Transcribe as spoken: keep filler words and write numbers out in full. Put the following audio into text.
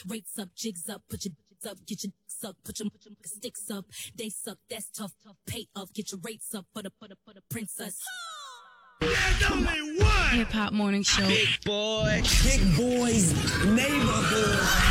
Rates up, jigs up, put your up, get your suck, put your, put your sticks up. They suck, that's tough, tough. Pay up, get your rates up for the for the for the princess. There's only one Hip Hop Morning Show. Big boy. Big Boys Neighborhood.